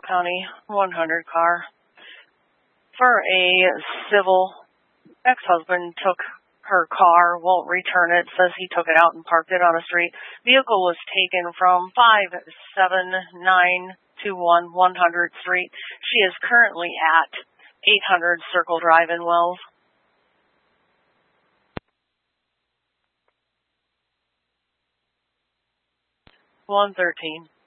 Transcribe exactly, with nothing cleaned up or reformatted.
County one hundred car. For a civil, ex-husband took her car, won't return it, says he took it out and parked it on a street. Vehicle was taken from five seven nine two one one hundredth Street. She is currently at eight hundred Circle Drive in Wells. one thirteen.